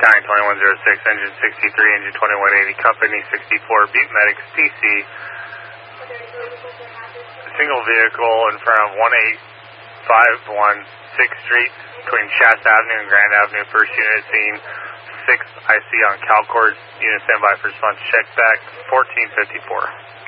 County 2106, engine 63, engine 2180, company 64, Butte Medics, TC. Single vehicle in front of 1851 6th Street between Shasta Avenue and Grand Avenue. First unit seen 6th IC on Calcords. Unit standby for response. Check back 1454.